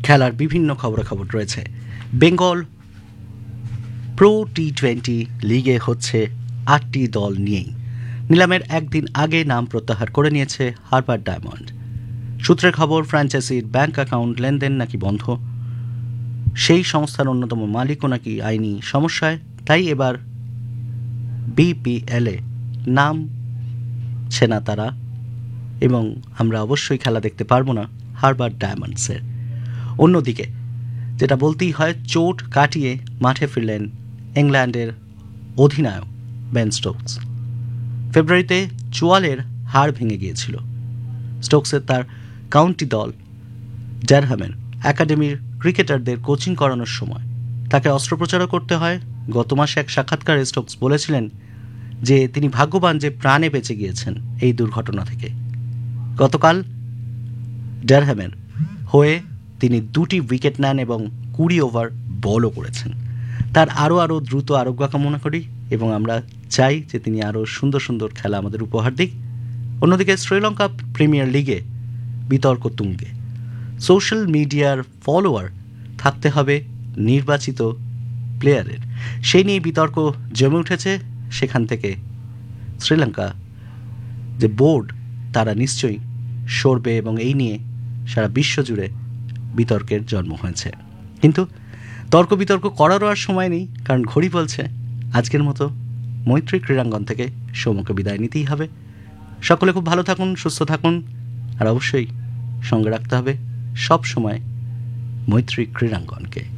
খেলার বিভিন্ন খবরাখবর রয়েছে। বেঙ্গল প্রো টি20 লিগে হচ্ছে 8টি দল নিয়েই। নিলামের একদিন আগে নাম প্রত্যাহার করে নিয়েছে হারবার ডায়মন্ড। সূত্রের খবর, ফ্র্যাঞ্চাইজির ব্যাংক অ্যাকাউন্ট লেনদেন নাকি বন্ধ, সেই সংস্থার অন্যতম মালিকও নাকি আইনি সমস্যায়, তাই এবার বিপিএলে নামছে না তারা, এবং আমরা অবশ্যই খেলা দেখতে পারবো না হারবার ডায়মন্ডসের। অন্যদিকে যেটা বলতেই হয়, চোট কাটিয়ে মাঠে ফিরলেন ইংল্যান্ডের অধিনায়ক বেন স্টোকস। ফেব্রুয়ারিতে চোয়ালের হাড় ভেঙে গিয়েছিল স্টোকসের। তার কাউন্টি দল ডারহামের একাডেমির ক্রিকেটারদের কোচিং করানোর সময় তাকে অস্ত্রোপচারও করতে হয়। গত মাসে এক সাক্ষাৎকারে স্টোকস বলেছিলেন যে তিনি ভাগ্যবান যে প্রাণে বেঁচে গিয়েছেন এই দুর্ঘটনা থেকে। গতকাল ডারহামের হয়ে তিনি 2টি উইকেট নেন এবং 20 ওভার বলও করেছেন। তার আরও দ্রুত আরোগ্য কামনা করি এবং আমরা চাই যে তিনি আরও সুন্দর সুন্দর খেলা আমাদের উপহার দিক। অন্যদিকে শ্রীলঙ্কা প্রিমিয়ার লিগে বিতর্ক তুঙ্গে। সোশ্যাল মিডিয়ার ফলোয়ার থাকতে হবে নির্বাচিত প্লেয়ারের, সেই নিয়ে বিতর্ক জমে উঠেছে। সেখান থেকে শ্রীলঙ্কা যে বোর্ড তারা নিশ্চয়ই সরবে এবং এই নিয়ে সারা বিশ্ব জুড়ে বিতর্কের জন্ম হয়েছে। কিন্তু তর্ক বিতর্ক করারও আর সময় নেই, কারণ ঘড়ি বলছে আজকের মতো মৈত্রী ক্রীড়াঙ্গন থেকে সৌম্যকে বিদায় নিতেই হবে। সকলে খুব ভালো থাকুন, সুস্থ থাকুন, আর অবশ্যই সঙ্গে রাখতে হবে সব সময় মৈত্রী ক্রীড়াঙ্গনকে।